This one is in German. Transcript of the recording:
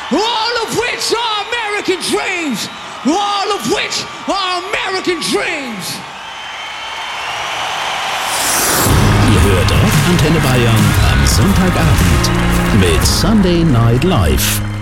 all of which are American dreams. All of which are American dreams. Ihr hört Rock Antenne Bayern am Sonntagabend mit Sunday Night Live.